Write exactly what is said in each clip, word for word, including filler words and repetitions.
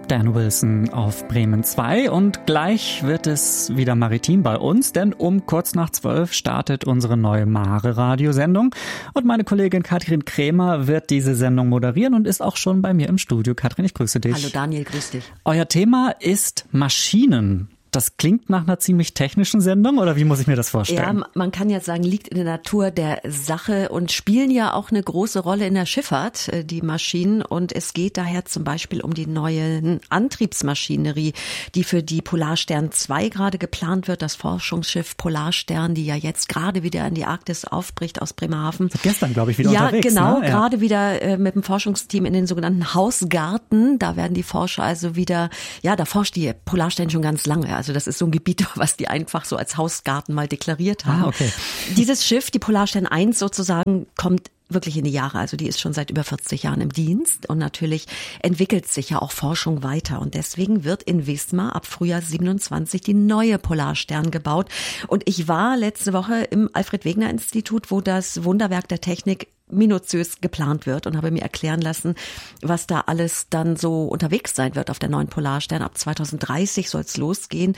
Dan Wilson auf Bremen zwei und gleich wird es wieder maritim bei uns, denn um kurz nach zwölf startet unsere neue Mare-Radiosendung und meine Kollegin Katrin Krämer wird diese Sendung moderieren und ist auch schon bei mir im Studio. Katrin, ich grüße dich. Hallo Daniel, grüß dich. Euer Thema ist Maschinen. Das klingt nach einer ziemlich technischen Sendung, oder wie muss ich mir das vorstellen? Ja, man kann jetzt sagen, liegt in der Natur der Sache und spielen ja auch eine große Rolle in der Schifffahrt, die Maschinen. Und es geht daher zum Beispiel um die neue Antriebsmaschinerie, die für die Polarstern zwei gerade geplant wird, das Forschungsschiff Polarstern, die ja jetzt gerade wieder in die Arktis aufbricht aus Bremerhaven. Gestern, glaube ich, wieder ja, unterwegs. Genau, ne? Ja, gerade wieder äh, mit dem Forschungsteam in den sogenannten Hausgarten. Da werden die Forscher also wieder, ja, da forscht die Polarstern schon ganz lange. Also das ist so ein Gebiet, was die einfach so als Hausgarten mal deklariert haben. Ah, okay. Dieses Schiff, die Polarstern eins sozusagen, kommt wirklich in die Jahre. Also die ist schon seit über vierzig Jahren im Dienst und natürlich entwickelt sich ja auch Forschung weiter. Und deswegen wird in Wismar ab Frühjahr siebenundzwanzig die neue Polarstern gebaut. Und ich war letzte Woche im Alfred-Wegener-Institut, wo das Wunderwerk der Technik minutiös geplant wird und habe mir erklären lassen, was da alles dann so unterwegs sein wird auf der neuen Polarstern. Ab zweitausenddreißig soll es losgehen,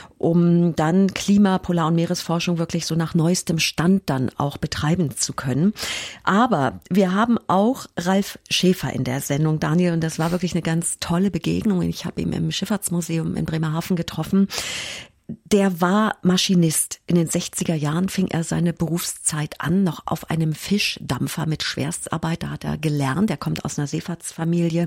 um dann Klima-, Polar- und Meeresforschung wirklich so nach neuestem Stand dann auch betreiben zu können. Aber wir haben auch Ralf Schäfer in der Sendung, Daniel, und das war wirklich eine ganz tolle Begegnung. Ich habe ihn im Schifffahrtsmuseum in Bremerhaven getroffen. Der war Maschinist. In den sechziger Jahren fing er seine Berufszeit an, noch auf einem Fischdampfer mit Schwerstarbeit. Da hat er gelernt. Er kommt aus einer Seefahrtsfamilie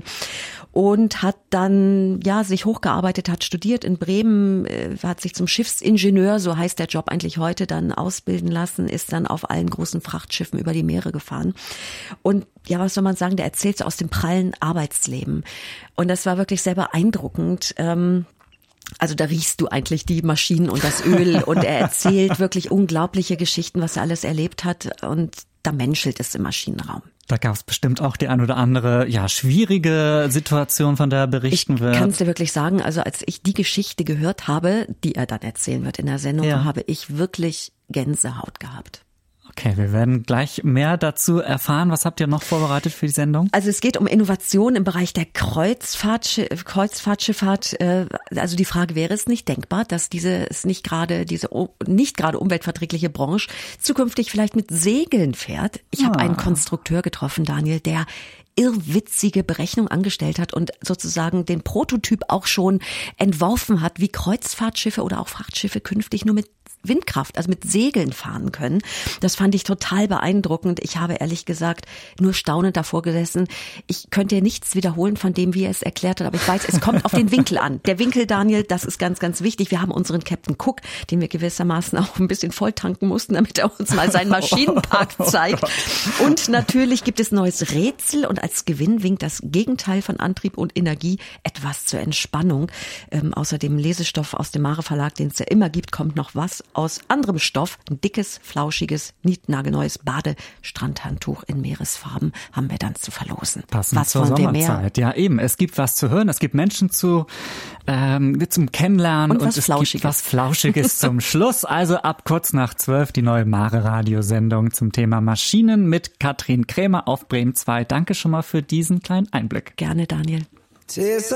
und hat dann, ja, sich hochgearbeitet, hat studiert in Bremen, hat sich zum Schiffsingenieur, so heißt der Job eigentlich heute, dann ausbilden lassen, ist dann auf allen großen Frachtschiffen über die Meere gefahren. Und ja, was soll man sagen, der erzählt so aus dem prallen Arbeitsleben. Und das war wirklich sehr beeindruckend. Ähm, Also da riechst du eigentlich die Maschinen und das Öl und er erzählt wirklich unglaubliche Geschichten, was er alles erlebt hat und da menschelt es im Maschinenraum. Da gab es bestimmt auch die ein oder andere, ja, schwierige Situation, von der er berichten ich wird. Ich kann es dir wirklich sagen, also als ich die Geschichte gehört habe, die er dann erzählen wird in der Sendung, ja. habe ich wirklich Gänsehaut gehabt. Okay, wir werden gleich mehr dazu erfahren. Was habt ihr noch vorbereitet für die Sendung? Also es geht um Innovation im Bereich der Kreuzfahrt, Kreuzfahrtschifffahrt. Also die Frage, wäre es nicht denkbar, dass diese es nicht gerade diese nicht gerade umweltverträgliche Branche zukünftig vielleicht mit Segeln fährt? Ich ah. habe einen Konstrukteur getroffen, Daniel, der irrwitzige Berechnung angestellt hat und sozusagen den Prototyp auch schon entworfen hat, wie Kreuzfahrtschiffe oder auch Frachtschiffe künftig nur mit Windkraft, also mit Segeln fahren können. Das fand ich total beeindruckend. Ich habe ehrlich gesagt nur staunend davor gesessen. Ich könnte ja nichts wiederholen von dem, wie er es erklärt hat, aber ich weiß, es kommt auf den Winkel an. Der Winkel, Daniel, das ist ganz, ganz wichtig. Wir haben unseren Captain Cook, den wir gewissermaßen auch ein bisschen voll tanken mussten, damit er uns mal seinen Maschinenpark zeigt. Und natürlich gibt es neues Rätsel und als Gewinn winkt das Gegenteil von Antrieb und Energie, etwas zur Entspannung. Ähm, außer dem Lesestoff aus dem Mare Verlag, den es ja immer gibt, kommt noch was aus anderem Stoff. Ein dickes, flauschiges, nietnagelneues Badestrandhandtuch in Meeresfarben haben wir dann zu verlosen. Passend was zur Sommerzeit. Ja, eben. Es gibt was zu hören, es gibt Menschen zu ähm, zum Kennenlernen und, und was es Flauschiges. gibt was Flauschiges zum Schluss. Also ab kurz nach zwölf die neue Mare-Radiosendung zum Thema Maschinen mit Katrin Krämer auf Bremen zwei. Danke schon mal für diesen kleinen Einblick. Gerne, Daniel.